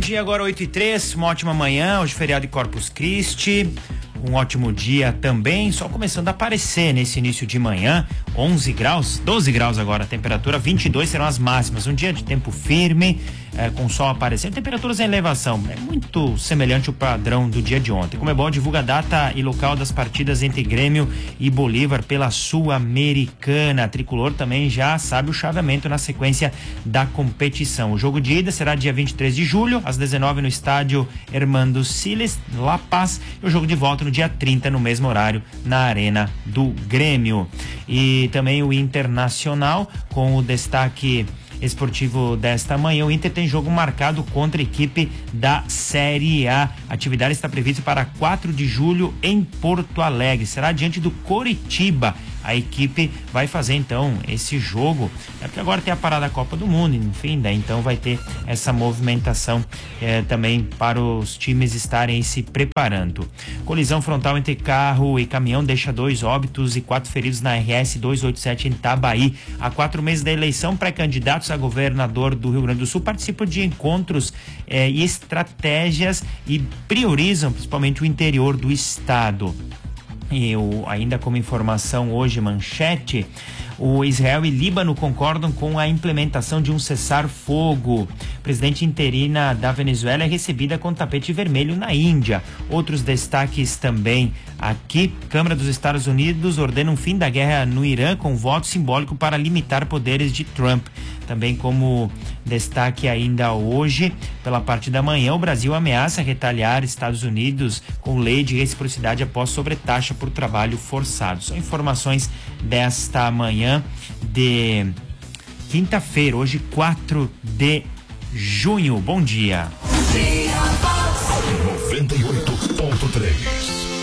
dia, agora 8h03, uma ótima manhã, hoje feriado de Corpus Christi, um ótimo dia também, só começando a aparecer nesse início de manhã, 11 graus, 12 graus agora a temperatura, 22 serão as máximas, um dia de tempo firme, com o sol aparecendo, temperaturas em elevação, é muito semelhante ao padrão do dia de ontem. Conmebol divulga a data e local das partidas entre Grêmio e Bolívar pela Sul-Americana. A Tricolor também já sabe o chaveamento na sequência da competição. O jogo de ida será dia 23 de julho, às 19 no estádio Hermando Siles, La Paz, e o jogo de volta no dia 30, no mesmo horário, na Arena do Grêmio. E também o Internacional, com o destaque esportivo desta manhã. O Inter tem jogo marcado contra a equipe da Série A. A atividade está prevista para 4 de julho em Porto Alegre. Será diante do Coritiba. A equipe vai fazer então esse jogo, porque agora tem a parada da Copa do Mundo, enfim, né? Então vai ter essa movimentação também para os times estarem se preparando. Colisão frontal entre carro e caminhão deixa 2 óbitos e 4 feridos na RS 287 em Itabaí. Há 4 meses da eleição, pré-candidatos a governador do Rio Grande do Sul participam de encontros e estratégias e priorizam principalmente o interior do estado. E ainda como informação hoje, manchete, o Israel e Líbano concordam com a implementação de um cessar-fogo. Presidente interina da Venezuela é recebida com tapete vermelho na Índia. Outros destaques também aqui. Câmara dos Estados Unidos ordena um fim da guerra no Irã com voto simbólico para limitar poderes de Trump. Também como destaque ainda hoje, pela parte da manhã, o Brasil ameaça retaliar Estados Unidos com lei de reciprocidade após sobretaxa por trabalho forçado. São informações desta manhã de quinta-feira, hoje 4 de junho. Bom dia. 98.3